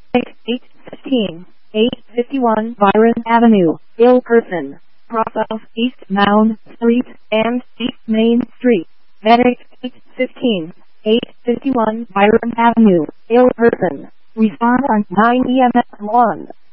815, 851 Byron Avenue, ill person. Cross of East Mound Street and East Main Street. Medic 815, 851 Byron Avenue, ill person. Respond on 9 EMS 1.